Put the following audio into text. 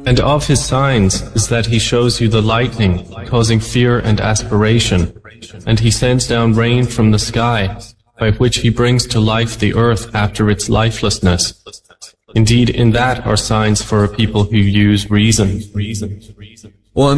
And of His signs is that He shows you the lightning, causing fear and aspiration, and He sends down rain from the sky, by which He brings to life the earth after its lifelessness. Indeed, in that are signs for a people who use reason.